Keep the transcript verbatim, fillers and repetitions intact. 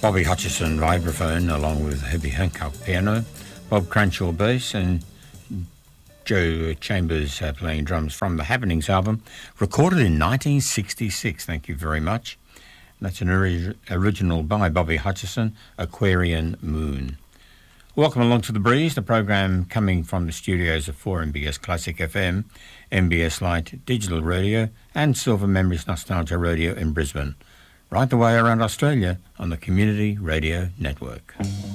Bobby Hutcherson vibraphone along with Herbie Hancock piano, Bob Cranshaw bass and Joe Chambers uh, playing drums from the Happenings album, recorded in nineteen sixty-six. Thank you very much. That's an ori- original by Bobby Hutcherson, Aquarian Moon. Welcome along to The Breeze, the program coming from the studios of four M B S Classic F M, M B S Light Digital Radio and Silver Memories Nostalgia Radio in Brisbane. Right the way around Australia on the Community Radio Network.